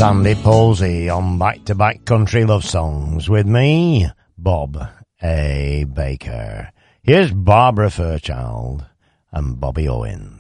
Sandy Palsy on Back to Back Country Love Songs with me, Bob A. Baker. Here's Barbara Fairchild and Bobby Owens.